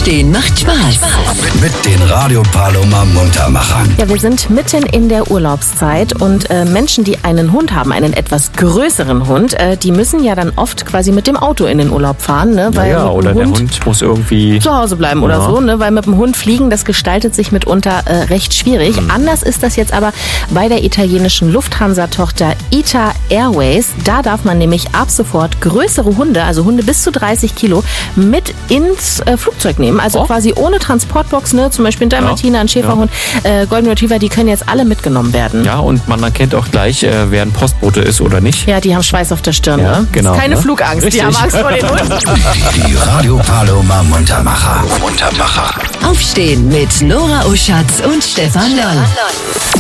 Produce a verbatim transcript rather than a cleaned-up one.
Aufstehen macht Spaß. Mit den Radio Paloma Muntermachern. Ja, wir sind mitten in der Urlaubszeit und äh, Menschen, die einen Hund haben, einen etwas größeren Hund, äh, die müssen ja dann oft quasi mit dem Auto in den Urlaub fahren, ne? Weil ja, mit dem oder Hund der Hund muss irgendwie zu Hause bleiben ja. oder so, ne? Weil mit dem Hund fliegen, das gestaltet sich mitunter äh, recht schwierig. Mhm. Anders ist das jetzt aber bei der italienischen Lufthansa-Tochter ITA Airways. Da darf man nämlich ab sofort größere Hunde, also Hunde bis zu dreißig Kilo, mit ins äh, Flugzeug nehmen. Also oh. quasi ohne Transportbox, ne? Zum Beispiel ein Dalmatiner, ein Schäferhund, ja. äh, Golden Retriever, die können jetzt alle mitgenommen werden. Ja, und man erkennt auch gleich, äh, wer ein Postbote ist oder nicht. Ja, die haben Schweiß auf der Stirn, ja, ne? Genau, das ist keine ne? Flugangst, Richtig. die haben Angst vor den Hunden. Die Radio Paloma Muntermacher. Muntermacher. Aufstehen mit Nora Oschatz und Stefan Loll.